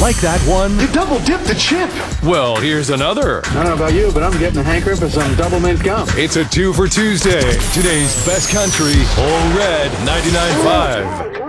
Like that one? You double dipped the chip. Well, here's another. I don't know about you, but I'm getting a hankering for some double mint gum. It's a 2 for Tuesday. Today's best country, Ole Red 99.5.